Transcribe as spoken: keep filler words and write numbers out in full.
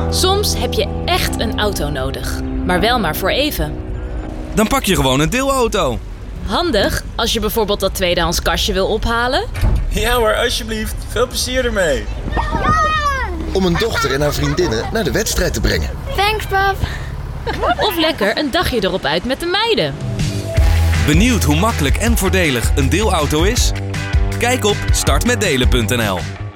Soms heb je echt een auto nodig, maar wel maar voor even. Dan pak je gewoon een deelauto. Handig als je bijvoorbeeld dat tweedehands kastje wil ophalen. Ja hoor, alsjeblieft. Veel plezier ermee. Om een dochter en haar vriendinnen naar de wedstrijd te brengen. Thanks, pap. Of lekker een dagje erop uit met de meiden. Benieuwd hoe makkelijk en voordelig een deelauto is? Kijk op start met delen punt n l.